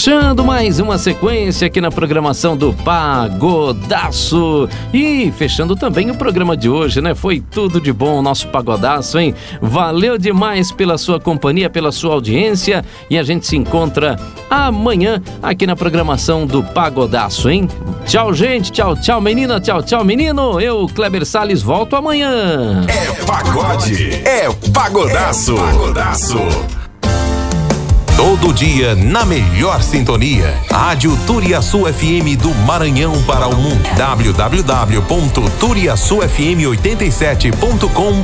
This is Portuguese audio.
Fechando mais uma sequência aqui na programação do Pagodaço. E fechando também o programa de hoje, né? Foi tudo de bom o nosso Pagodaço, hein? Valeu demais pela sua companhia, pela sua audiência. E a gente se encontra amanhã aqui na programação do Pagodaço, hein? Tchau, gente. Tchau, tchau, menina. Tchau, tchau, menino. Eu, Kleber Salles, volto amanhã. É pagode. É Pagodaço. É Pagodaço. Todo dia na melhor sintonia. Rádio Turiaçu FM do Maranhão para o mundo. www.turiaçufm87.com.br